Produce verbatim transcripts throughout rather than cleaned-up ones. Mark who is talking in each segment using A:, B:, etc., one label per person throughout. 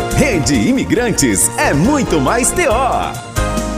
A: Rede Imigrantes é muito mais T O.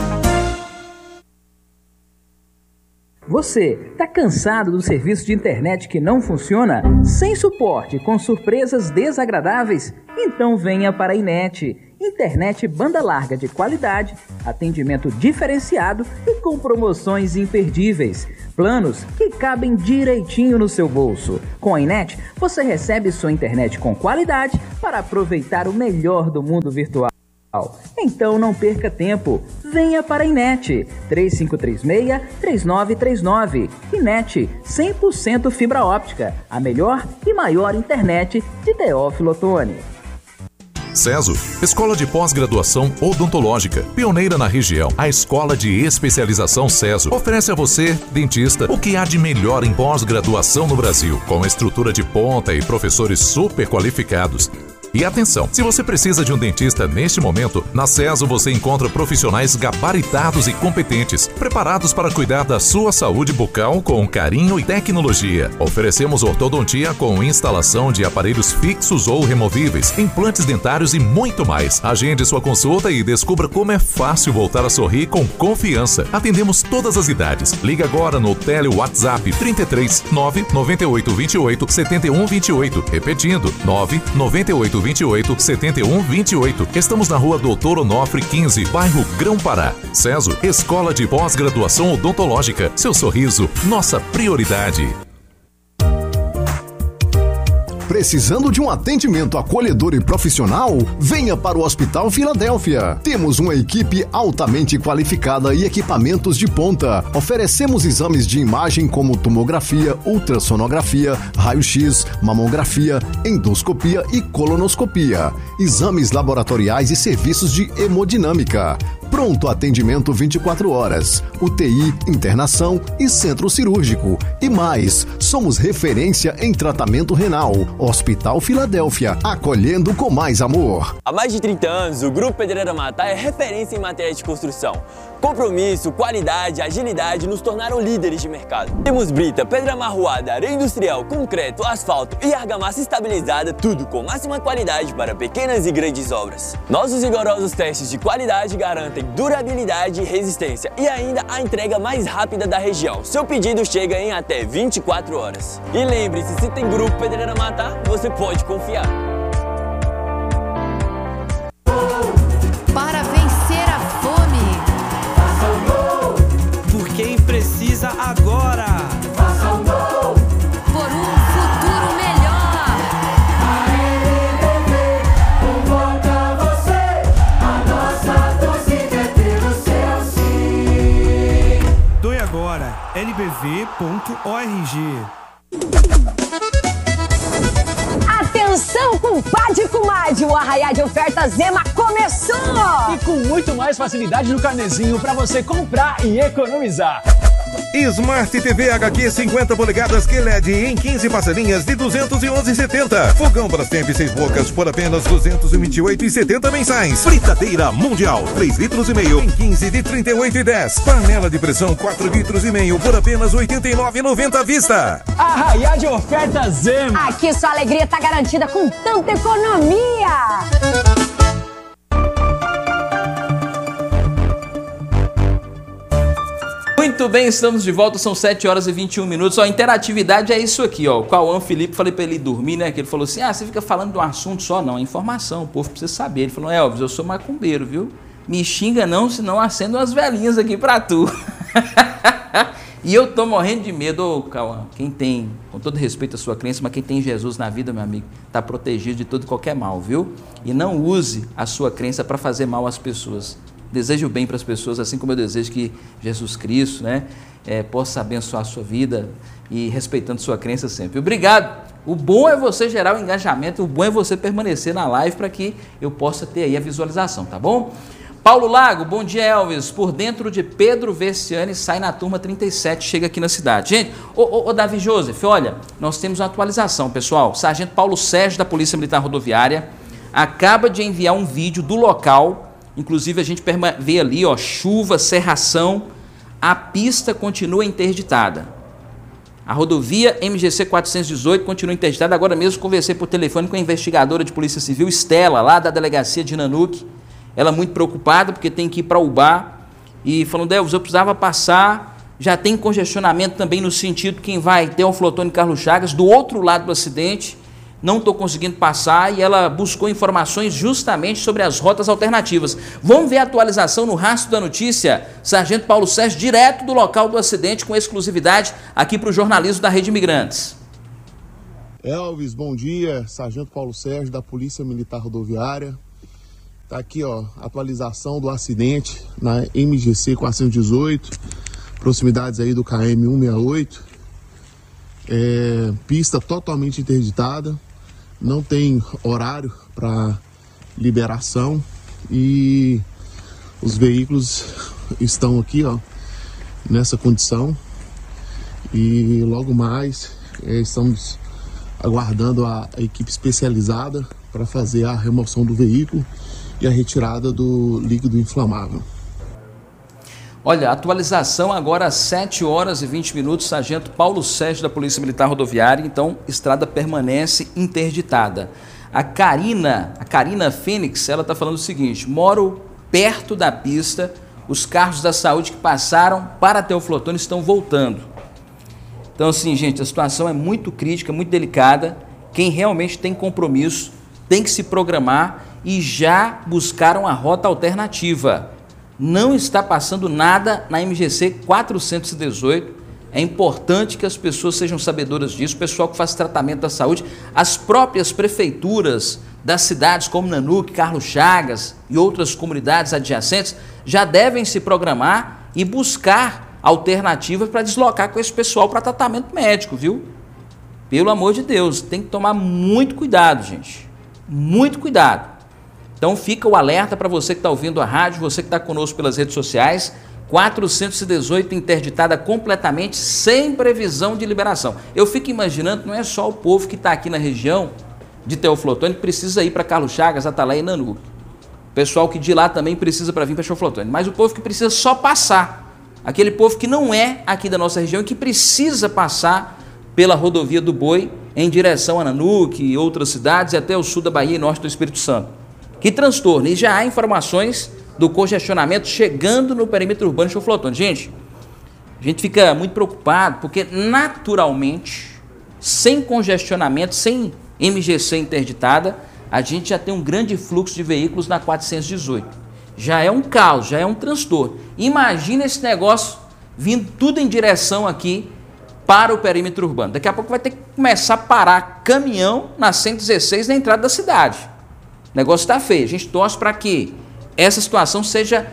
B: Você está cansado do serviço de internet que não funciona? Sem suporte, com surpresas desagradáveis? Então venha para a Inet. Internet banda larga de qualidade, atendimento diferenciado e com promoções imperdíveis. Planos que cabem direitinho no seu bolso. Com a Inet, você recebe sua internet com qualidade para aproveitar o melhor do mundo virtual. Então não perca tempo, venha para a Inet, três cinco três seis, três nove três nove. Inet, cem por cento fibra óptica, a melhor e maior internet de Teófilo Otoni.
C: Ceso, Escola de Pós-Graduação Odontológica, pioneira na região. A Escola de Especialização Ceso oferece a você, dentista, o que há de melhor em pós-graduação no Brasil, com estrutura de ponta e professores super qualificados. E atenção, se você precisa de um dentista neste momento, na Ceso você encontra profissionais gabaritados e competentes, preparados para cuidar da sua saúde bucal com carinho e tecnologia. Oferecemos ortodontia com instalação de aparelhos fixos ou removíveis, implantes dentários e muito mais. Agende sua consulta e descubra como é fácil voltar a sorrir com confiança. Atendemos todas as idades. Liga agora no Tele WhatsApp trinta e três, nove nove oito dois oito, sete um dois oito. Repetindo, nove nove oito dois oito, sete um dois oito. Estamos na rua Doutor Onofre quinze, bairro Grão-Pará. Ceso, Escola de Pós-Graduação Odontológica. Seu sorriso, nossa prioridade.
D: Precisando de um atendimento acolhedor e profissional? Venha para o Hospital Filadélfia. Temos uma equipe altamente qualificada e equipamentos de ponta. Oferecemos exames de imagem como tomografia, ultrassonografia, raio-x, mamografia, endoscopia e colonoscopia. Exames laboratoriais e serviços de hemodinâmica. Pronto atendimento vinte e quatro horas, U T I, internação e centro cirúrgico. E mais, somos referência em tratamento renal. Hospital Filadélfia, acolhendo com mais amor.
E: Há mais de trinta anos, o Grupo Pedreira Matar é referência em matéria de construção. Compromisso, qualidade, agilidade nos tornaram líderes de mercado. Temos brita, pedra amarroada, areia industrial, concreto, asfalto e argamassa estabilizada, tudo com máxima qualidade para pequenas e grandes obras. Nossos rigorosos testes de qualidade garantem durabilidade e resistência e ainda a entrega mais rápida da região. Seu pedido chega em até vinte e quatro horas. E lembre-se, se tem Grupo Pedreira Matar, você pode confiar.
F: Para vencer a fome.
G: Faça um gol. Por quem precisa agora.
F: Faça um gol. Por um futuro melhor.
G: A L B V convoca você. A nossa torcida é pelo seu sim. Doe agora. L B V ponto org.
H: Atenção, compadre e comadre, o Arraiá de Ofertas Zema começou!
I: E com muito mais facilidade no carnezinho para você comprar e economizar.
J: Smart T V H Q cinquenta polegadas Q L E D em quinze parcelinhas de duzentos e onze reais e setenta centavos. Fogão Brastemp seis bocas por apenas duzentos e vinte e oito reais e setenta centavos mensais. Fritadeira Mundial três litros e meio em quinze de trinta e oito reais e dez centavos. Panela de pressão quatro litros e meio por apenas oitenta e nove reais e noventa centavos à vista.
I: Arraiá de Ofertas Zema.
H: Aqui sua alegria tá garantida com tanta economia.
K: Muito bem, estamos de volta, são sete horas e vinte e um minutos. Ó, interatividade é isso aqui, ó. O Cauã Felipe, falei pra ele dormir, né? Que ele falou assim: ah, você fica falando de um assunto só, não, é informação, o povo precisa saber. Ele falou: Elvis, eu sou macumbeiro, viu? Me xinga não, senão acendo umas velhinhas aqui pra tu. E eu tô morrendo de medo, ô Cauã. Quem tem, com todo respeito à sua crença, mas quem tem Jesus na vida, meu amigo, tá protegido de todo e qualquer mal, viu? E não use a sua crença para fazer mal às pessoas. Desejo o bem para as pessoas, assim como eu desejo que Jesus Cristo, né, é, possa abençoar a sua vida e respeitando sua crença sempre. Obrigado. O bom é você gerar o engajamento, o bom é você permanecer na live para que eu possa ter aí a visualização, tá bom? Paulo Lago, bom dia, Elvis. Por dentro de Pedro Vessiani, sai na turma trinta e sete, chega aqui na cidade. Gente, ô, ô, ô Davi Joseph, olha, nós temos uma atualização, pessoal. Sargento Paulo Sérgio, da Polícia Militar Rodoviária, acaba de enviar um vídeo do local. Inclusive a gente vê ali, ó, chuva, cerração, a pista continua interditada. A rodovia M G C quatrocentos e dezoito continua interditada. Agora mesmo conversei por telefone com a investigadora de Polícia Civil, Estela, lá da delegacia de Nanuque. Ela muito preocupada porque tem que ir para o bar e falando, Elvis, eu precisava passar, já tem congestionamento também no sentido quem vai ter o Flotone Carlos Chagas, do outro lado do acidente, não estou conseguindo passar, e ela buscou informações justamente sobre as rotas alternativas. Vamos ver a atualização no rastro da notícia, Sargento Paulo Sérgio, direto do local do acidente, com exclusividade aqui para o jornalismo da Rede Imigrantes.
L: Elvis, bom dia, Sargento Paulo Sérgio da Polícia Militar Rodoviária. Tá aqui, ó, atualização do acidente na M G C quatrocentos e dezoito, proximidades aí do K M cento e sessenta e oito. É, pista totalmente interditada, não tem horário para liberação e os veículos estão aqui, ó, nessa condição, e logo mais é, estamos aguardando a, a equipe especializada para fazer a remoção do veículo e a retirada do líquido inflamável.
K: Olha, atualização agora às sete horas e vinte minutos, Sargento Paulo Sérgio da Polícia Militar Rodoviária, então estrada permanece interditada. A Karina, a Karina Fênix, ela está falando o seguinte, moro perto da pista, os carros da saúde que passaram para Teoflotone estão voltando. Então assim, gente, a situação é muito crítica, muito delicada, quem realmente tem compromisso tem que se programar e já buscaram a rota alternativa. Não está passando nada na M G C quatrocentos e dezoito, é importante que as pessoas sejam sabedoras disso, o pessoal que faz tratamento da saúde, as próprias prefeituras das cidades como Nanuque, Carlos Chagas e outras comunidades adjacentes já devem se programar e buscar alternativas para deslocar com esse pessoal para tratamento médico, viu? Pelo amor de Deus, tem que tomar muito cuidado, gente, muito cuidado. Então fica o alerta para você que está ouvindo a rádio, você que está conosco pelas redes sociais, quatrocentos e dezoito interditada completamente, sem previsão de liberação. Eu fico imaginando, não é só o povo que está aqui na região de Teoflotone que precisa ir para Carlos Chagas, Atalaia e Nanuque. O pessoal que de lá também precisa para vir para Teoflotone, mas o povo que precisa só passar, aquele povo que não é aqui da nossa região e que precisa passar pela rodovia do Boi em direção a Nanuque e outras cidades e até o sul da Bahia e norte do Espírito Santo. Que transtorno, e já há informações do congestionamento chegando no perímetro urbano de Teoflotone. Gente, a gente fica muito preocupado porque naturalmente, sem congestionamento, sem M G C interditada, a gente já tem um grande fluxo de veículos na quatrocentos e dezoito. Já é um caos, já é um transtorno. Imagina esse negócio vindo tudo em direção aqui para o perímetro urbano. Daqui a pouco vai ter que começar a parar caminhão na cento e dezesseis na entrada da cidade. O negócio está feio, a gente torce para que essa situação seja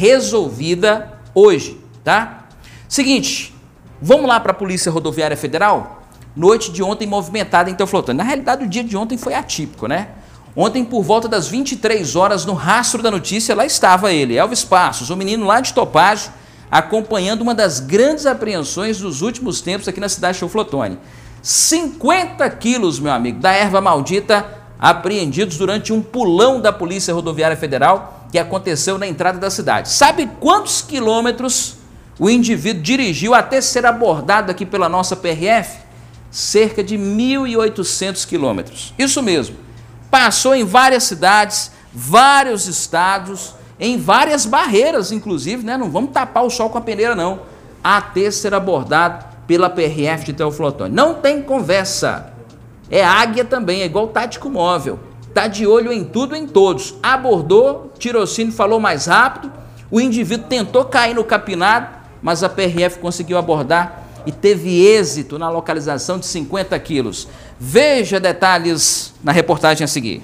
K: resolvida hoje, tá? Seguinte, vamos lá para a Polícia Rodoviária Federal? Noite de ontem movimentada em Teoflotone. Na realidade, o dia de ontem foi atípico, né? Ontem, por volta das vinte e três horas, no rastro da notícia, lá estava ele, Elvis Passos, o menino lá de Topázio, acompanhando uma das grandes apreensões dos últimos tempos aqui na cidade de Teoflotone. cinquenta quilos, meu amigo, da erva maldita, apreendidos durante um pulão da Polícia Rodoviária Federal que aconteceu na entrada da cidade. Sabe quantos quilômetros o indivíduo dirigiu até ser abordado aqui pela nossa P R F? Cerca de mil e oitocentos quilômetros. Isso mesmo. Passou em várias cidades, vários estados, em várias barreiras, inclusive, né? Não vamos tapar o sol com a peneira, não. Até ser abordado pela P R F de Teoflotone. Não tem conversa. É águia também, é igual tático móvel. Tá de olho em tudo e em todos. Abordou, tirocínio falou mais rápido, o indivíduo tentou cair no capinado, mas a P R F conseguiu abordar e teve êxito na localização de cinquenta quilos. Veja detalhes na reportagem a seguir.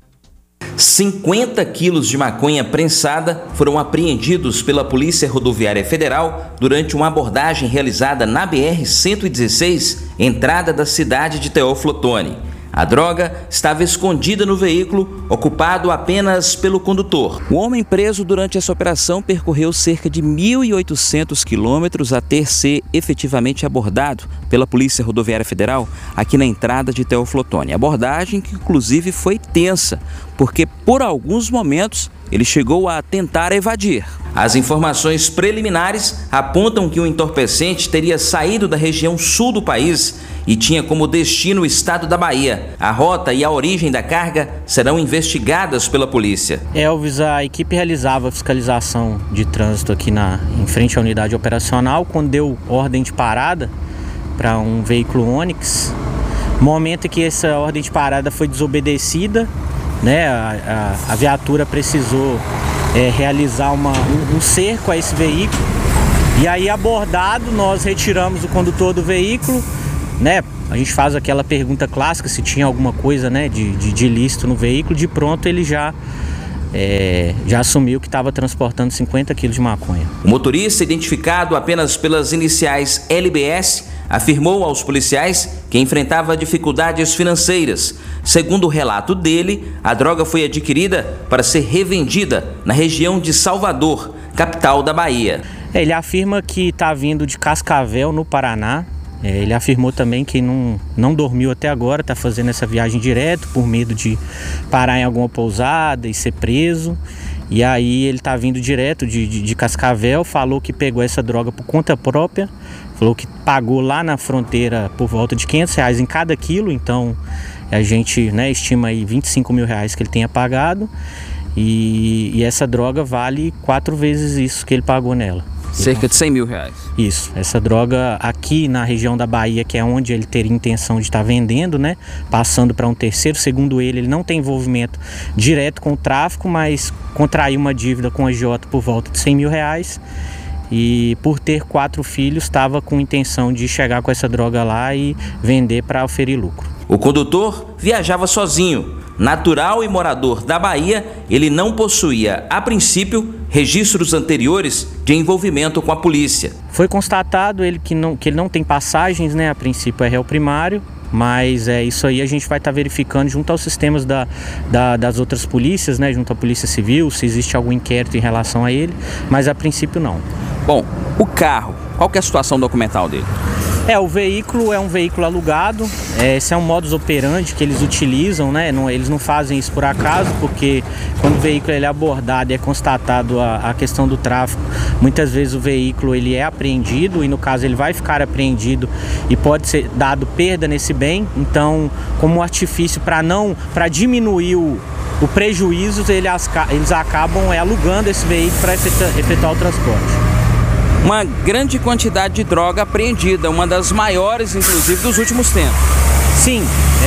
M: cinquenta quilos de maconha prensada foram apreendidos pela Polícia Rodoviária Federal durante uma abordagem realizada na B R cento e dezesseis, entrada da cidade de Teoflotone. A droga estava escondida no veículo, ocupado apenas pelo condutor. O homem preso durante essa operação percorreu cerca de mil e oitocentos quilômetros até ser efetivamente abordado pela Polícia Rodoviária Federal aqui na entrada de Teoflotone. Abordagem que inclusive foi tensa, porque por alguns momentos ele chegou a tentar evadir. As informações preliminares apontam que o entorpecente teria saído da região sul do país e tinha como destino o estado da Bahia. A rota e a origem da carga serão investigadas pela polícia.
N: Elvis, a equipe realizava fiscalização de trânsito aqui na, em frente à unidade operacional, quando deu ordem de parada para um veículo Onix. Momento em que essa ordem de parada foi desobedecida, né, a, a, a viatura precisou é, realizar uma, um, um cerco a esse veículo. E aí, abordado, nós retiramos o condutor do veículo, né? A gente faz aquela pergunta clássica se tinha alguma coisa, né, de, de, de ilícito no veículo. De pronto ele já, é, já assumiu que estava transportando cinquenta quilos de maconha.
M: O motorista, identificado apenas pelas iniciais L B S, afirmou aos policiais que enfrentava dificuldades financeiras. Segundo o relato dele, a droga foi adquirida para ser revendida na região de Salvador, capital da Bahia.
N: Ele afirma que está vindo de Cascavel, no Paraná. Ele afirmou também que não, não dormiu até agora, está fazendo essa viagem direto por medo de parar em alguma pousada e ser preso. E aí ele está vindo direto de, de, de Cascavel, falou que pegou essa droga por conta própria, falou que pagou lá na fronteira por volta de quinhentos reais em cada quilo, então a gente, né, estima aí vinte e cinco mil reais que ele tenha pagado, e, e essa droga vale quatro vezes isso que ele pagou nela.
K: Cerca de cem mil reais.
N: Isso, essa droga aqui na região da Bahia, que é onde ele teria intenção de estar vendendo, né? Passando para um terceiro, segundo ele, ele não tem envolvimento direto com o tráfico, mas contraiu uma dívida com a agiota por volta de cem mil reais. E por ter quatro filhos, estava com intenção de chegar com essa droga lá e vender para oferir lucro.
M: O condutor viajava sozinho. Natural e morador da Bahia, ele não possuía, a princípio, registros anteriores de envolvimento com a polícia.
N: Foi constatado ele que, não, que ele não tem passagens, né? A princípio é réu primário, mas é isso aí a gente vai estar tá verificando junto aos sistemas da, da, das outras polícias, né? Junto à Polícia Civil, se existe algum inquérito em relação a ele, mas a princípio não.
K: Bom, o carro, qual que é a situação documental dele?
N: É, o veículo é um veículo alugado, é, esse é um modus operandi que eles utilizam, né? Não, eles não fazem isso por acaso, porque quando o veículo ele é abordado e é constatado a, a questão do tráfico, muitas vezes o veículo ele é apreendido e no caso ele vai ficar apreendido e pode ser dado perda nesse bem. Então, como um artifício para não, para diminuir o, o prejuízo, eles, eles acabam é, alugando esse veículo para efetuar, efetuar o transporte.
K: Uma grande quantidade de droga apreendida, uma das maiores, inclusive, dos últimos tempos.
N: Sim,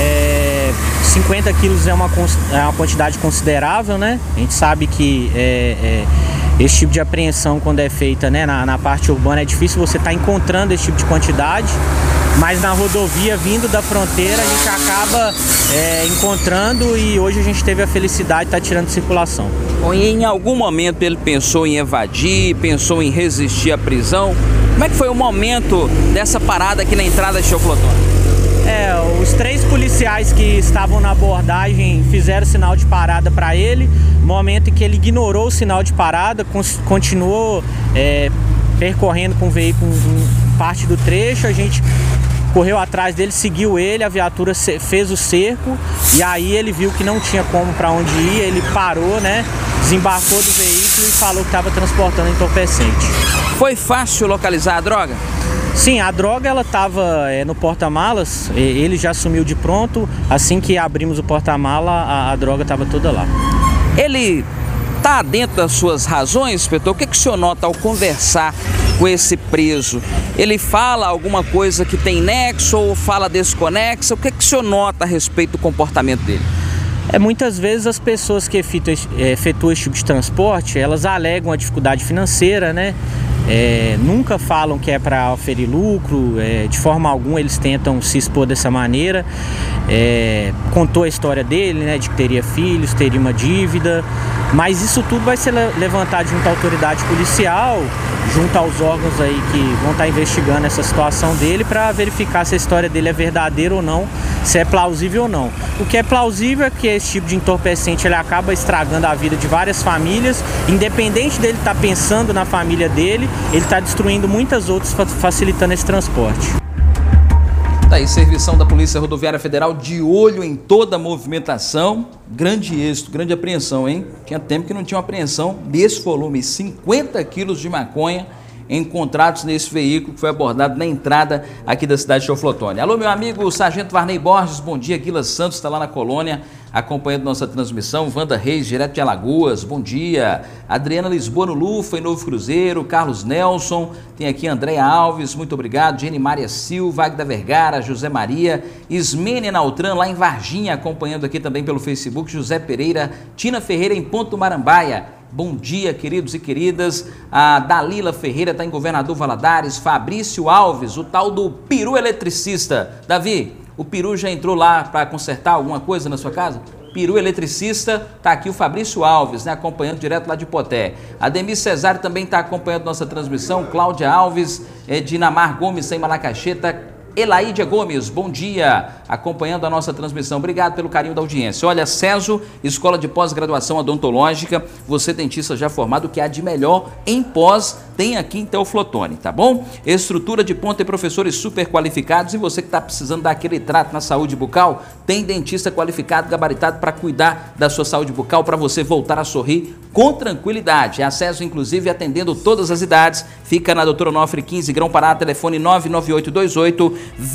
N: é, cinquenta quilos é uma, é uma quantidade considerável, né? A gente sabe que é, é, esse tipo de apreensão, quando é feita, né, na, na parte urbana, é difícil você estar tá encontrando esse tipo de quantidade, mas na rodovia, vindo da fronteira, a gente acaba é, encontrando e hoje a gente teve a felicidade de estar tá tirando de circulação.
K: Bom, e em algum momento ele pensou em evadir, pensou em resistir à prisão? Como é que foi o momento dessa parada aqui na entrada de Teoflotone?
N: É, os três policiais que estavam na abordagem fizeram sinal de parada para ele. No momento em que ele ignorou o sinal de parada, continuou é, percorrendo com o veículo parte do trecho, a gente correu atrás dele, seguiu ele, a viatura fez o cerco e aí ele viu que não tinha como para onde ir, ele parou, né, desembarcou do veículo e falou que estava transportando entorpecente.
K: Foi fácil localizar a droga?
N: Sim, a droga ela estava é, no porta-malas, ele já sumiu de pronto, assim que abrimos o porta-mala a, a droga estava toda lá.
K: Ele está dentro das suas razões, inspetor? O que, que o senhor nota ao conversar com esse preso? Ele fala alguma coisa que tem nexo ou fala desconexa? O que, que o senhor nota a respeito do comportamento dele?
N: É, muitas vezes as pessoas que efetuam, efetuam esse tipo de transporte, elas alegam a dificuldade financeira, né? É, nunca falam que é para oferir lucro, é, de forma alguma eles tentam se expor dessa maneira. É, contou a história dele, né, de que teria filhos, teria uma dívida, mas isso tudo vai ser levantado junto à autoridade policial, junto aos órgãos aí que vão estar investigando essa situação dele para verificar se a história dele é verdadeira ou não, se é plausível ou não. O que é plausível é que esse tipo de entorpecente ele acaba estragando a vida de várias famílias, independente dele estar pensando na família dele, ele está destruindo muitas outras, facilitando esse transporte.
K: Tá aí, servição da Polícia Rodoviária Federal de olho em toda a movimentação. Grande êxito, grande apreensão, hein? Tinha tempo que não tinha uma apreensão desse volume, cinquenta quilos de maconha encontrados nesse veículo que foi abordado na entrada aqui da cidade de Teoflotone. Alô, meu amigo Sargento Varney Borges, bom dia. Guila Santos está lá na colônia acompanhando nossa transmissão. Wanda Reis, direto de Alagoas, bom dia. Adriana Lisboa no Lufa, em Novo Cruzeiro. Carlos Nelson, tem aqui Andréia Alves, muito obrigado. Jenny Maria Silva, Agda Vergara, José Maria, Ismênia Nautran, lá em Varginha, acompanhando aqui também pelo Facebook. José Pereira, Tina Ferreira em Ponto Marambaia. Bom dia, queridos e queridas. A Dalila Ferreira está em Governador Valadares. Fabrício Alves, o tal do peru eletricista. Davi, o peru já entrou lá para consertar alguma coisa na sua casa? Peru eletricista, está aqui o Fabrício Alves, né, acompanhando direto lá de Poté. Ademir Cesário também está acompanhando nossa transmissão. Cláudia Alves, é, Dinamar Gomes em Malacacheta. Elaídia Gomes, bom dia, acompanhando a nossa transmissão. Obrigado pelo carinho da audiência. Olha, Ceso, Escola de Pós-Graduação Odontológica, você dentista já formado, o que há de melhor em pós, tem aqui em Teoflotone, tá bom? Estrutura de ponta e professores super qualificados, e você que está precisando dar aquele trato na saúde bucal, tem dentista qualificado, gabaritado para cuidar da sua saúde bucal, para você voltar a sorrir com tranquilidade. Acesso, inclusive, atendendo todas as idades. Fica na Doutor Onofre quinze, Grão-Pará, telefone nove nove oito dois oito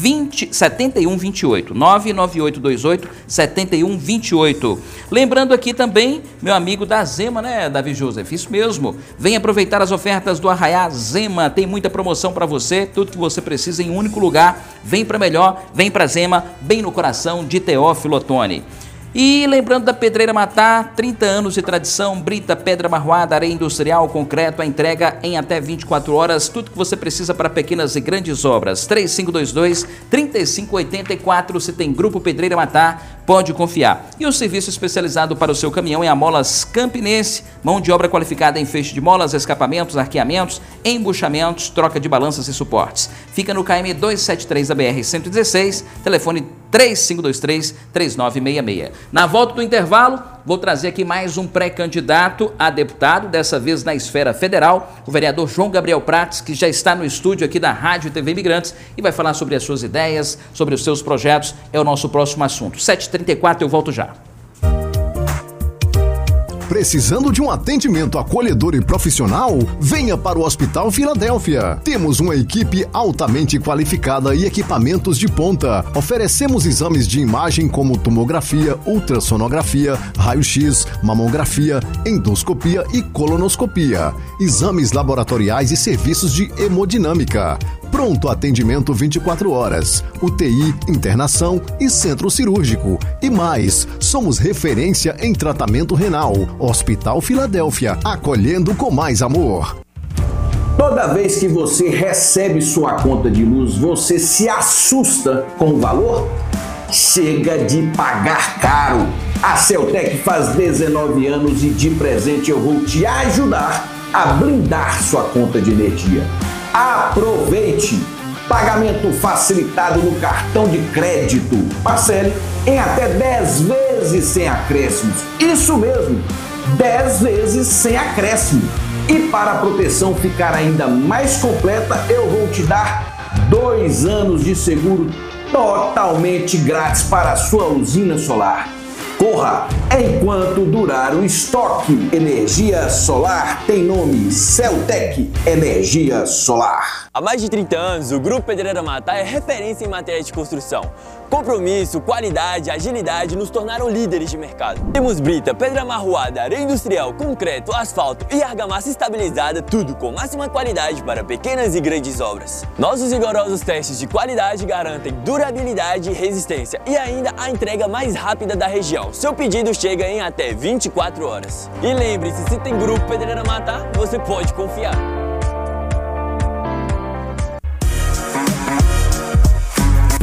K: sete um dois oito, nove nove oito dois oito sete um dois oito. Lembrando aqui também, meu amigo da Zema, né, Davi Joseph? Isso mesmo. Vem aproveitar as ofertas do Arraiá Zema. Tem muita promoção para você, tudo que você precisa em um único lugar. Vem para melhor, vem para Zema, bem no coração de Teófilo Otoni. E lembrando da Pedreira Matá, trinta anos de tradição, brita, pedra marroada, areia industrial, concreto, a entrega em até vinte e quatro horas, tudo que você precisa para pequenas e grandes obras. três cinco dois dois, três cinco oito quatro, se tem Grupo Pedreira Matá, pode confiar. E o serviço especializado para o seu caminhão é a Molas Campinense, mão de obra qualificada em feixe de molas, escapamentos, arqueamentos, embuchamentos, troca de balanças e suportes. Fica no K M duzentos e setenta e três da B R cento e dezesseis, telefone três cinco dois três, três nove seis seis. Na volta do intervalo, vou trazer aqui mais um pré-candidato a deputado, dessa vez na esfera federal, o vereador João Gabriel Prates, que já está no estúdio aqui da Rádio e T V Imigrantes e vai falar sobre as suas ideias, sobre os seus projetos, é o nosso próximo assunto. sete e trinta e quatro, eu volto já.
D: Precisando de um atendimento acolhedor e profissional? Venha para o Hospital Filadélfia. Temos uma equipe altamente qualificada e equipamentos de ponta. Oferecemos exames de imagem como tomografia, ultrassonografia, raio-x, mamografia, endoscopia e colonoscopia. Exames laboratoriais e serviços de hemodinâmica. Pronto atendimento vinte e quatro horas, U T I, internação e centro cirúrgico. E mais, somos referência em tratamento renal. Hospital Filadélfia, acolhendo com mais amor.
O: Toda vez que você recebe sua conta de luz, você se assusta com o valor? Chega de pagar caro. A Celtec faz dezenove anos e de presente eu vou te ajudar a blindar sua conta de energia. Aproveite! Pagamento facilitado no cartão de crédito. Parcele em até dez vezes sem acréscimos. Isso mesmo, dez vezes sem acréscimo. E para a proteção ficar ainda mais completa, eu vou te dar dois anos de seguro totalmente grátis para a sua usina solar. Corra enquanto durar o estoque. Energia solar tem nome: Celtec Energia Solar.
E: Há mais de trinta anos, o Grupo Pedreira Matá é referência em matéria de construção. Compromisso, qualidade, agilidade nos tornaram líderes de mercado. Temos brita, pedra marroada, areia industrial, concreto, asfalto e argamassa estabilizada, tudo com máxima qualidade para pequenas e grandes obras. Nossos rigorosos testes de qualidade garantem durabilidade e resistência e ainda a entrega mais rápida da região. Seu pedido chega em até vinte e quatro horas. E lembre-se, se tem Grupo Pedreira Matá, você pode confiar.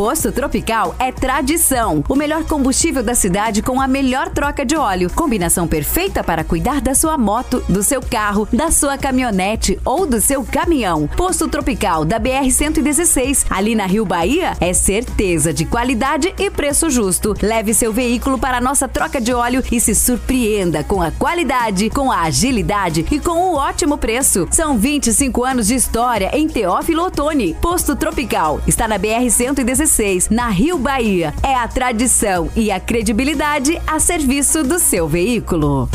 P: Posto Tropical é tradição. O melhor combustível da cidade com a melhor troca de óleo. Combinação perfeita para cuidar da sua moto, do seu carro, da sua caminhonete ou do seu caminhão. Posto Tropical da B R cento e dezesseis, ali na Rio Bahia, é certeza de qualidade e preço justo. Leve seu veículo para a nossa troca de óleo e se surpreenda com a qualidade, com a agilidade e com o ótimo preço. São vinte e cinco anos de história em Teófilo Otoni. Posto Tropical está na B R cento e dezesseis, na Rio Bahia. É a tradição e a credibilidade a serviço do seu veículo.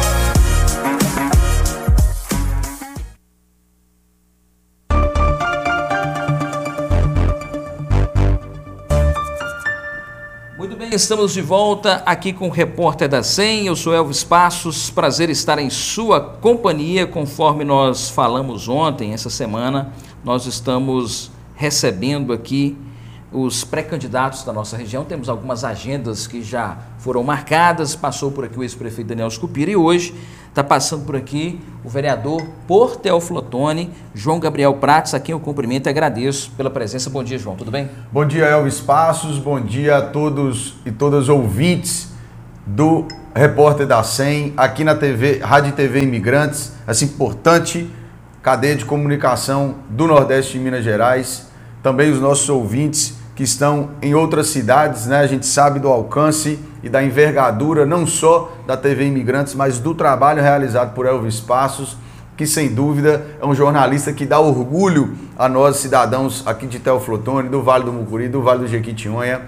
K: Muito bem, estamos de volta aqui com o Repórter da cem. Eu sou Elvis Passos, prazer estar em sua companhia. Conforme nós falamos ontem, essa semana, nós estamos recebendo aqui os pré-candidatos da nossa região. Temos algumas agendas que já foram marcadas. Passou por aqui o ex-prefeito Daniel Sucupira e hoje está passando por aqui o vereador por Teófilo Otoni, João Gabriel Prats, a quem eu cumprimento e agradeço pela presença. Bom dia, João, tudo bem?
Q: Bom dia, Elvis Passos, bom dia a todos e todas os ouvintes do Repórter da cem, aqui na T V, Rádio T V Imigrantes, essa importante cadeia de comunicação do Nordeste de Minas Gerais. Também os nossos ouvintes que estão em outras cidades, né? A gente sabe do alcance e da envergadura, não só da T V Imigrantes, mas do trabalho realizado por Elvis Passos, que sem dúvida é um jornalista que dá orgulho a nós, cidadãos aqui de Teófilo Otoni, do Vale do Mucuri, do Vale do Jequitinhonha,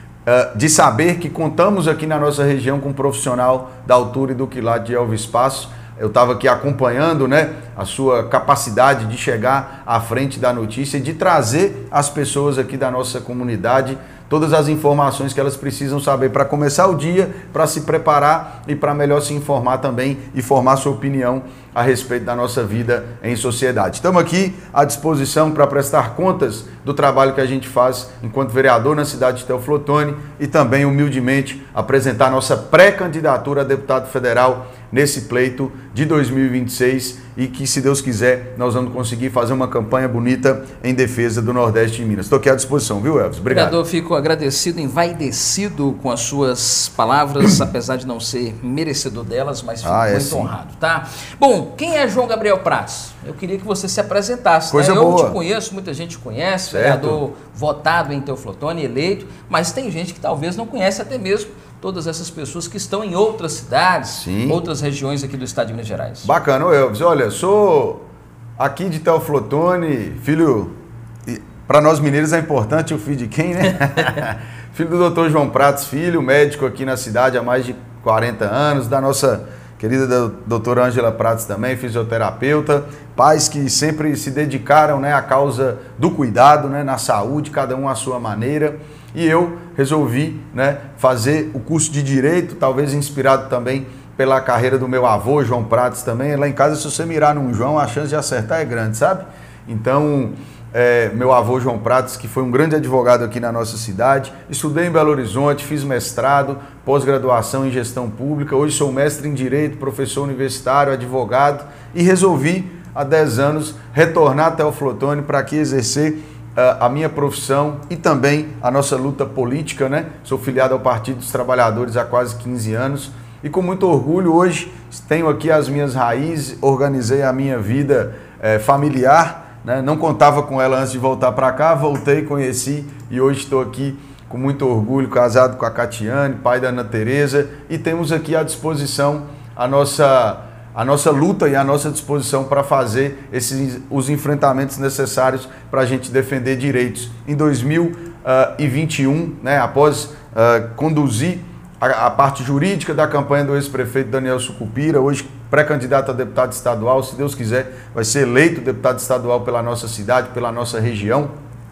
Q: de saber que contamos aqui na nossa região com um profissional da altura e do quilate de Elvis Passos. Eu estava aqui acompanhando, né, a sua capacidade de chegar à frente da notícia e de trazer às pessoas aqui da nossa comunidade todas as informações que elas precisam saber para começar o dia, para se preparar e para melhor se informar também e formar sua opinião a respeito da nossa vida em sociedade. Estamos aqui à disposição para prestar contas do trabalho que a gente faz enquanto vereador na cidade de Teófilo Otoni e também, humildemente, apresentar nossa pré-candidatura a deputado federal nesse pleito de dois mil e vinte e seis e que, se Deus quiser, nós vamos conseguir fazer uma campanha bonita em defesa do Nordeste de Minas. Estou aqui à disposição, viu, Elvis? Obrigado.
K: Vereador, fico agradecido, envaidecido com as suas palavras, apesar de não ser merecedor delas, mas fico ah, é muito sim. honrado, tá? Bom, quem é João Gabriel Prats? Eu queria que você se apresentasse.
Q: Coisa
K: né?
Q: boa.
K: Eu te conheço, muita gente conhece, certo. Vereador votado em Teófilo Otoni, eleito, mas tem gente que talvez não conhece até mesmo todas essas pessoas que estão em outras cidades, Sim. outras regiões aqui do estado de Minas Gerais.
Q: Bacana, Elvis. Olha, sou aqui de Teófilo Otoni, filho, para nós mineiros é importante o filho de quem, né? Filho do doutor João Prats, filho, médico aqui na cidade há mais de quarenta anos, da nossa querida doutora Ângela Prats também, fisioterapeuta, pais que sempre se dedicaram, né, à causa do cuidado, né, na saúde, cada um à sua maneira. E eu resolvi, né, fazer o curso de Direito, talvez inspirado também pela carreira do meu avô, João Prats também. Lá em casa, se você mirar num João, a chance de acertar é grande, sabe? Então, é, meu avô, João Prats, que foi um grande advogado aqui na nossa cidade, estudei em Belo Horizonte, fiz mestrado, pós-graduação em Gestão Pública, hoje sou mestre em Direito, professor universitário, advogado, e resolvi, há dez anos, retornar até Teófilo Otoni para aqui exercer a minha profissão e também a nossa luta política, né? Sou filiado ao Partido dos Trabalhadores há quase quinze anos e com muito orgulho hoje tenho aqui as minhas raízes, organizei a minha vida eh, familiar, né? Não contava com ela antes de voltar para cá, voltei, conheci e hoje estou aqui com muito orgulho, casado com a Catiane, pai da Ana Tereza, e temos aqui à disposição a nossa... a nossa luta e a nossa disposição para fazer esses, os enfrentamentos necessários para a gente defender direitos. Em dois mil e vinte e um, né, após uh, conduzir a, a parte jurídica da campanha do ex-prefeito Daniel Sucupira, hoje pré-candidato a deputado estadual, se Deus quiser, vai ser eleito deputado estadual pela nossa cidade, pela nossa região,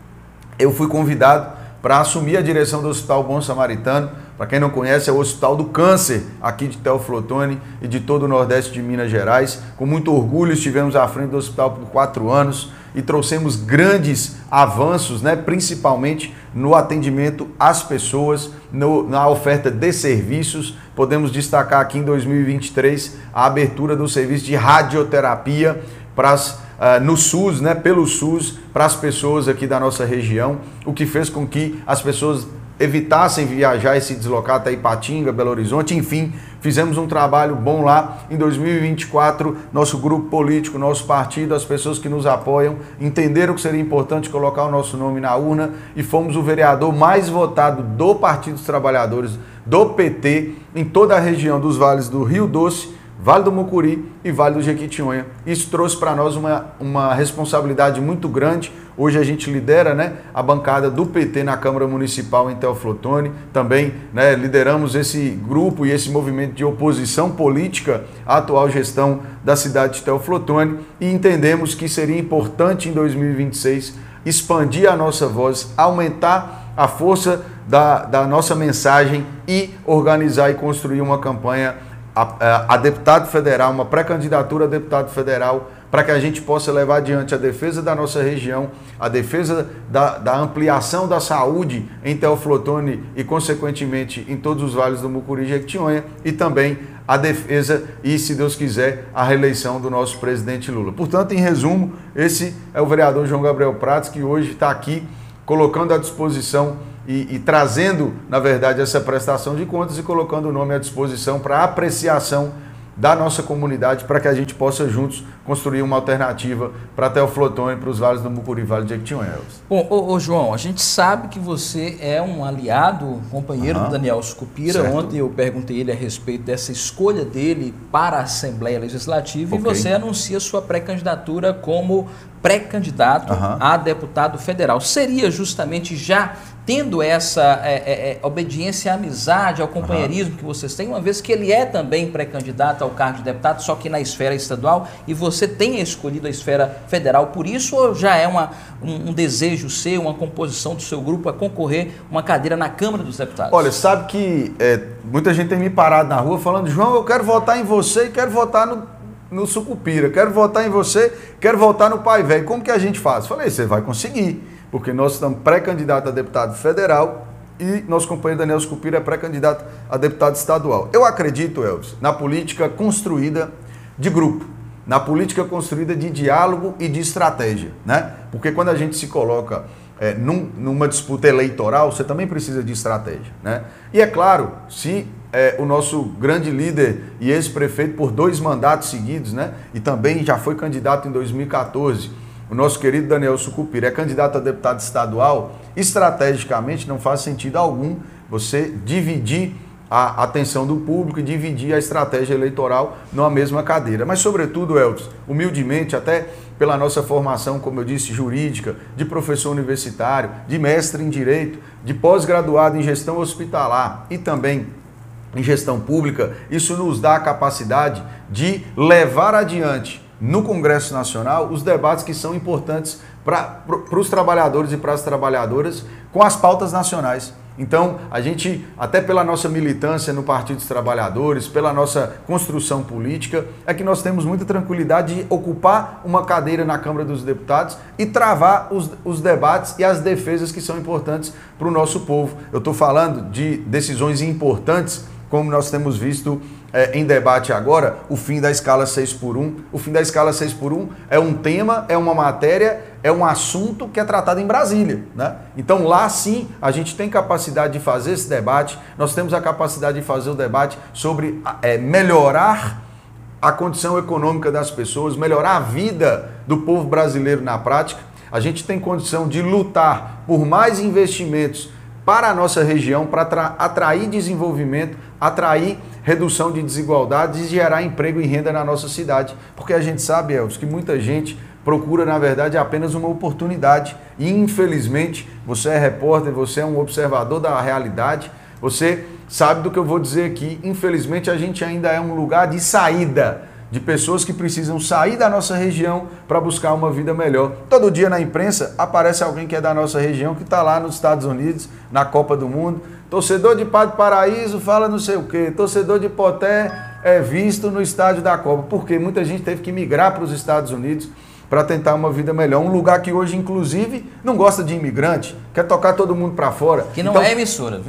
Q: eu fui convidado para assumir a direção do Hospital Bom Samaritano. Para quem não conhece, é o Hospital do Câncer, aqui de Teófilo Otoni e de todo o Nordeste de Minas Gerais. Com muito orgulho estivemos à frente do hospital por quatro anos e trouxemos grandes avanços, né, principalmente no atendimento às pessoas, no, na oferta de serviços. Podemos destacar aqui em dois mil e vinte e três a abertura do serviço de radioterapia para as uh, no SUS, né, pelo SUS, para as pessoas aqui da nossa região, o que fez com que as pessoas evitassem viajar e se deslocar até Ipatinga, Belo Horizonte, enfim, fizemos um trabalho bom lá. Em dois mil e vinte e quatro, nosso grupo político, nosso partido, as pessoas que nos apoiam, entenderam que seria importante colocar o nosso nome na urna e fomos o vereador mais votado do Partido dos Trabalhadores, do P T, em toda a região dos vales do Rio Doce, Vale do Mucuri e Vale do Jequitinhonha. Isso trouxe para nós uma, uma responsabilidade muito grande. Hoje a gente lidera, né, a bancada do P T na Câmara Municipal em Teófilo Otoni. Também, né, lideramos esse grupo e esse movimento de oposição política à atual gestão da cidade de Teófilo Otoni e entendemos que seria importante em dois mil e vinte e seis expandir a nossa voz, aumentar a força da, da nossa mensagem e organizar e construir uma campanha A, a, a deputado federal, uma pré-candidatura a deputado federal, para que a gente possa levar adiante a defesa da nossa região, a defesa da, da ampliação da saúde em Teófilo Otoni e, consequentemente, em todos os vales do Mucuri e Jequitinhonha, e também a defesa e, se Deus quiser, a reeleição do nosso presidente Lula. Portanto, em resumo, esse é o vereador João Gabriel Prates, que hoje está aqui colocando à disposição E, e trazendo, na verdade, essa prestação de contas e colocando o nome à disposição para apreciação da nossa comunidade, para que a gente possa juntos construir uma alternativa para Teófilo Otoni, para os vales do Mucuri e Vale de Jequitinhonha.
K: Bom, ô, ô, João, a gente sabe que você é um aliado, companheiro uhum. do Daniel Sucupira. Certo. Ontem eu perguntei ele a respeito dessa escolha dele para a Assembleia Legislativa, okay. E você anuncia sua pré-candidatura como pré-candidato uhum. a deputado federal. Seria justamente já tendo essa é, é, é, obediência à amizade, ao companheirismo uhum. que vocês têm, uma vez que ele é também pré-candidato ao cargo de deputado, só que na esfera estadual, e você tenha escolhido a esfera federal por isso, ou já é uma, um, um desejo seu, uma composição do seu grupo a concorrer uma cadeira na Câmara dos Deputados?
Q: Olha, sabe que é, muita gente tem me parado na rua falando, João, eu quero votar em você e quero votar no, no Sucupira, quero votar em você, quero votar no Pai Velho, como que a gente faz? Falei, você vai conseguir, porque nós estamos pré-candidato a deputado federal e nosso companheiro Daniel Sucupira é pré-candidato a deputado estadual. Eu acredito, Elvis, na política construída de grupo, na política construída de diálogo e de estratégia, né? Porque quando a gente se coloca é, num, numa disputa eleitoral, você também precisa de estratégia, né? E é claro, se é, o nosso grande líder e ex-prefeito por dois mandatos seguidos, né? E também já foi candidato em dois mil e quatorze, o nosso querido Daniel Sucupira é candidato a deputado estadual, estrategicamente não faz sentido algum você dividir a atenção do público e dividir a estratégia eleitoral numa mesma cadeira. Mas, sobretudo, Elvis, humildemente, até pela nossa formação, como eu disse, jurídica, de professor universitário, de mestre em Direito, de pós-graduado em Gestão Hospitalar e também em Gestão Pública, isso nos dá a capacidade de levar adiante no Congresso Nacional os debates que são importantes para os trabalhadores e para as trabalhadoras com as pautas nacionais. Então, a gente, até pela nossa militância no Partido dos Trabalhadores, pela nossa construção política, é que nós temos muita tranquilidade de ocupar uma cadeira na Câmara dos Deputados e travar os, os debates e as defesas que são importantes para o nosso povo. Eu estou falando de decisões importantes, como nós temos visto é, em debate agora, o fim da escala seis por um. O fim da escala seis por um é um tema, é uma matéria, é um assunto que é tratado em Brasília, né? Então lá sim a gente tem capacidade de fazer esse debate, nós temos a capacidade de fazer o debate sobre é, melhorar a condição econômica das pessoas, melhorar a vida do povo brasileiro na prática. A gente tem condição de lutar por mais investimentos para a nossa região, para atrair desenvolvimento, atrair redução de desigualdades e gerar emprego e renda na nossa cidade. Porque a gente sabe, Elvis, que muita gente procura, na verdade, apenas uma oportunidade. E, infelizmente, você é repórter, você é um observador da realidade, você sabe do que eu vou dizer aqui. Infelizmente, a gente ainda é um lugar de saída de pessoas que precisam sair da nossa região para buscar uma vida melhor. Todo dia na imprensa aparece alguém que é da nossa região, que está lá nos Estados Unidos, na Copa do Mundo. Torcedor de Padre Paraíso fala não sei o quê. Torcedor de Poté é visto no estádio da Copa. Porque muita gente teve que migrar para os Estados Unidos para tentar uma vida melhor. Um lugar que hoje, inclusive, não gosta de imigrante, quer tocar todo mundo para fora.
K: Que não
Q: então,
K: é emissora, viu?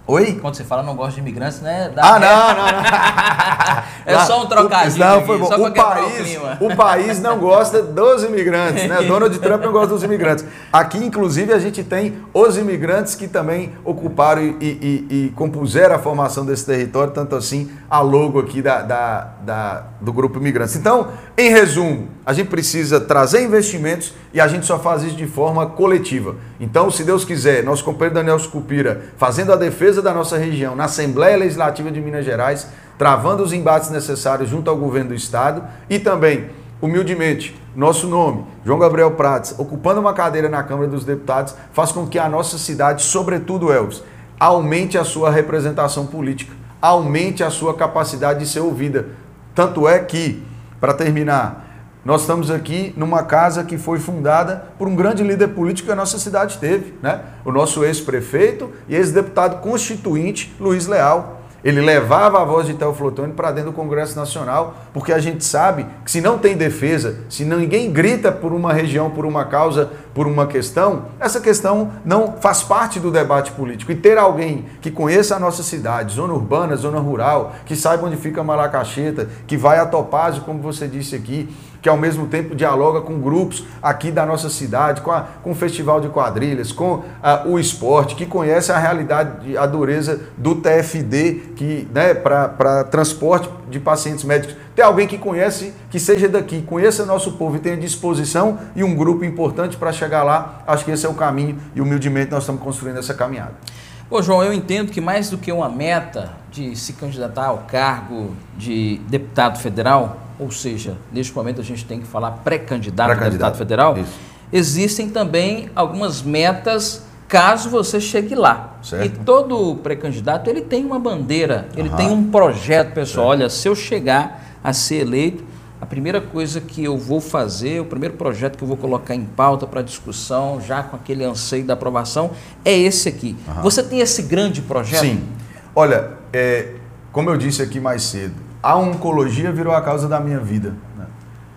Q: Oi?
K: Quando você fala não gosta de imigrantes, né?
Q: Ah, não, não, não.
K: É só um trocadilho.
Q: Não,
K: aqui,
Q: foi bom.
K: Só
Q: o, país, o, o país não gosta dos imigrantes, né? Donald Trump não gosta dos imigrantes. Aqui, inclusive, a gente tem os imigrantes que também ocuparam e, e, e, e compuseram a formação desse território, tanto assim a logo aqui da, da, da, do Grupo Imigrantes. Então, em resumo, a gente precisa trazer investimentos e a gente só faz isso de forma coletiva. Então, se Deus quiser, nosso companheiro Daniel Sucupira, fazendo a defesa da nossa região na Assembleia Legislativa de Minas Gerais, travando os embates necessários junto ao governo do Estado e também, humildemente, nosso nome, João Gabriel Prats, ocupando uma cadeira na Câmara dos Deputados, faz com que a nossa cidade, sobretudo Elvis, aumente a sua representação política, aumente a sua capacidade de ser ouvida. Tanto é que, para terminar, nós estamos aqui numa casa que foi fundada por um grande líder político que a nossa cidade teve, né? O nosso ex-prefeito e ex-deputado constituinte, Luiz Leal. Ele levava a voz de Teoflotone para dentro do Congresso Nacional, porque a gente sabe que se não tem defesa, se ninguém grita por uma região, por uma causa, por uma questão, essa questão não faz parte do debate político. E ter alguém que conheça a nossa cidade, zona urbana, zona rural, que saiba onde fica Malacacheta, que vai a Topázio, como você disse aqui, que ao mesmo tempo dialoga com grupos aqui da nossa cidade, com, a, com o Festival de Quadrilhas, com a, o esporte, que conhece a realidade, a dureza do T F D, que, né, para transporte de pacientes médicos. Tem alguém que conhece, que seja daqui, conheça nosso povo e tenha disposição e um grupo importante para chegar lá. Acho que esse é o caminho e humildemente nós estamos construindo essa caminhada.
K: Ô João, eu entendo que mais do que uma meta de se candidatar ao cargo de deputado federal, ou seja, neste momento a gente tem que falar pré-candidato a deputado federal, isso. Existem também algumas metas caso você chegue lá. Certo. E todo pré-candidato ele tem uma bandeira, ele uhum. tem um projeto, pessoal. Certo. Olha, se eu chegar a ser eleito, a primeira coisa que eu vou fazer, o primeiro projeto que eu vou colocar em pauta para discussão, já com aquele anseio da aprovação, é esse aqui. Uhum. Você tem esse grande projeto?
Q: Sim. Olha, é, como eu disse aqui mais cedo, a oncologia virou a causa da minha vida. Né?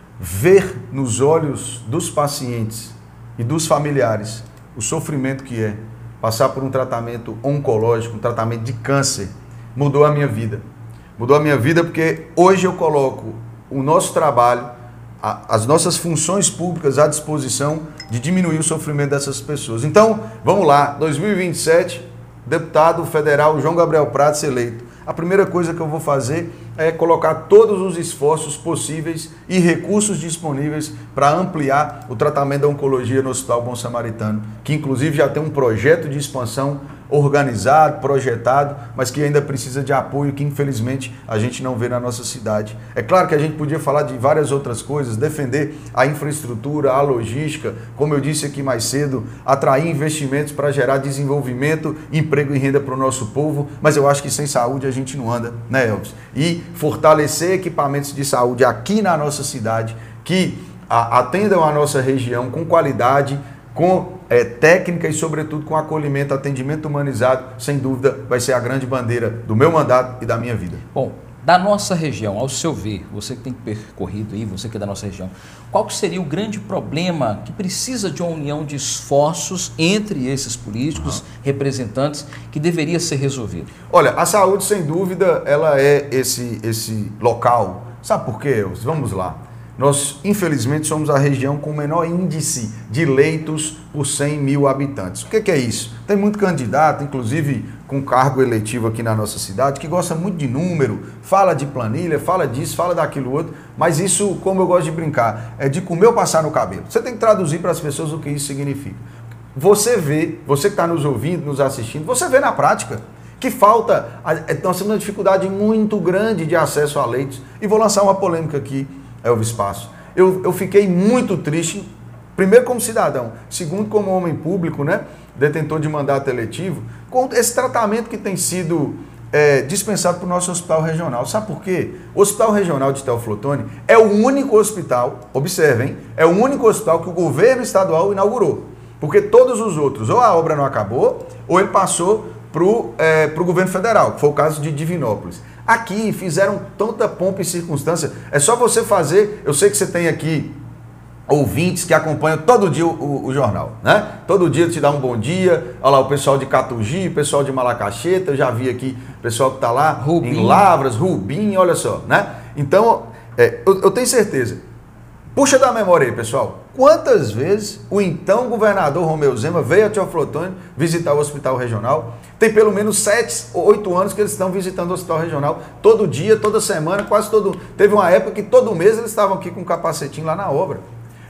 Q: Ver nos olhos dos pacientes e dos familiares o sofrimento que é passar por um tratamento oncológico, um tratamento de câncer, mudou a minha vida. Mudou a minha vida porque hoje eu coloco o nosso trabalho, a, as nossas funções públicas à disposição de diminuir o sofrimento dessas pessoas. Então, vamos lá, dois mil e vinte e sete, deputado federal João Gabriel Prats eleito. A primeira coisa que eu vou fazer é colocar todos os esforços possíveis e recursos disponíveis para ampliar o tratamento da oncologia no Hospital Bom Samaritano, que inclusive já tem um projeto de expansão organizado, projetado, mas que ainda precisa de apoio que infelizmente a gente não vê na nossa cidade. É claro que a gente podia falar de várias outras coisas, defender a infraestrutura, a logística, como eu disse aqui mais cedo, atrair investimentos para gerar desenvolvimento, emprego e renda para o nosso povo, mas eu acho que sem saúde a gente não anda, né, Elvis? E fortalecer equipamentos de saúde aqui na nossa cidade, que a, atendam a nossa região com qualidade, com é, técnica e, sobretudo, com acolhimento, atendimento humanizado, sem dúvida, vai ser a grande bandeira do meu mandato e da minha vida.
K: Bom, da nossa região, ao seu ver, você que tem percorrido aí, você que é da nossa região, qual que seria o grande problema que precisa de uma união de esforços entre esses políticos, uhum. representantes, que deveria ser resolvido?
Q: Olha, a saúde, sem dúvida, ela é esse, esse local. Sabe por quê, Elvis? Vamos lá. Nós, infelizmente, somos a região com o menor índice de leitos por cem mil habitantes. O que, que é isso? Tem muito candidato, inclusive com cargo eletivo aqui na nossa cidade, que gosta muito de número, fala de planilha, fala disso, fala daquilo outro, mas isso, como eu gosto de brincar, é de comer ou passar no cabelo. Você tem que traduzir para as pessoas o que isso significa. Você vê, você que está nos ouvindo, nos assistindo, você vê na prática que falta, nós temos uma dificuldade muito grande de acesso a leitos. E vou lançar uma polêmica aqui, Elvis Passo. Eu, eu fiquei muito triste, primeiro como cidadão, segundo como homem público, né, detentor de mandato eletivo, com esse tratamento que tem sido é, dispensado para o nosso hospital regional. Sabe por quê? O Hospital Regional de Teoflotone é o único hospital, observem, é o único hospital que o governo estadual inaugurou. Porque todos os outros, ou a obra não acabou, ou ele passou para o é, pro governo federal, que foi o caso de Divinópolis. Aqui fizeram tanta pompa e circunstância. É só você fazer, eu sei que você tem aqui ouvintes que acompanham todo dia o, o, o jornal, né? Todo dia te dá um bom dia. Olha lá, o pessoal de Catugi, o pessoal de Malacacheta, eu já vi aqui o pessoal que está lá Rubim. Em Lavras, Rubim, olha só, né? Então, é, eu, eu tenho certeza. Puxa da memória aí, pessoal. Quantas vezes o então governador Romeu Zema veio a Teoflotone visitar o hospital regional? Tem pelo menos sete ou oito anos que eles estão visitando o hospital regional. Todo dia, toda semana, quase todo... Teve uma época que todo mês eles estavam aqui com um capacetinho lá na obra.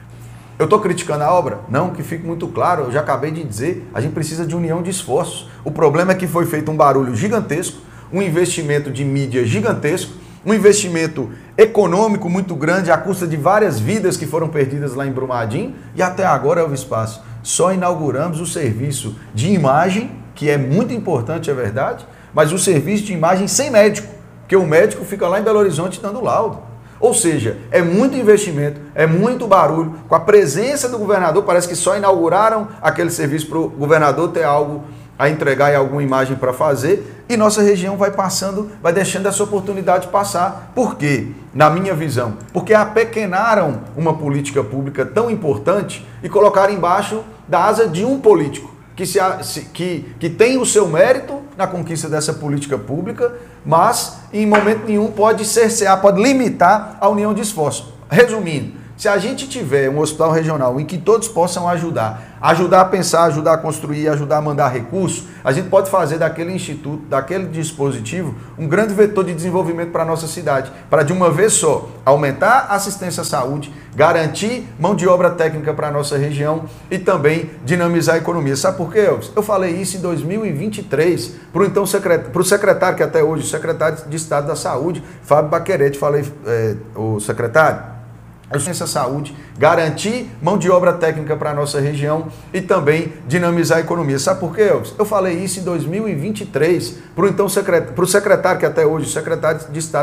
Q: Eu estou criticando a obra? Não, que fique muito claro, eu já acabei de dizer, a gente precisa de união de esforços. O problema é que foi feito um barulho gigantesco, um investimento de mídia gigantesco, um investimento econômico muito grande à custa de várias vidas que foram perdidas lá em Brumadinho, e até agora, Elvis Passos, só inauguramos o serviço de imagem, que é muito importante, é verdade, mas o serviço de imagem sem médico, porque o médico fica lá em Belo Horizonte dando laudo. Ou seja, é muito investimento, é muito barulho, com a presença do governador, parece que só inauguraram aquele serviço para o governador ter algo a entregar e alguma imagem para fazer, e nossa região vai passando, vai deixando essa oportunidade passar. Por quê? Na minha visão, porque apequenaram uma política pública tão importante e colocaram embaixo da asa de um político, que, se, que, que tem o seu mérito na conquista dessa política pública, mas em momento nenhum pode cercear, pode limitar a união de esforços. Resumindo, se a gente tiver um hospital regional em que todos possam ajudar, ajudar a pensar, ajudar a construir, ajudar a mandar recursos, a gente pode fazer daquele instituto, daquele dispositivo, um grande vetor de desenvolvimento para a nossa cidade, para de uma vez só aumentar a assistência à saúde, garantir mão de obra técnica para a nossa região e também dinamizar a economia. Sabe por quê, Elvis? Eu falei isso em dois mil e vinte e três para o então secretário, para o secretário que até hoje, o secretário de Estado da Saúde, Fábio Baquerete, falei, é, o secretário, assistência à saúde, garantir mão de obra técnica para a nossa região e também dinamizar a economia. Sabe por quê, Elvis? Eu falei isso em dois mil e vinte e três para o então secretário, para o secretário que até hoje, o secretário de Estado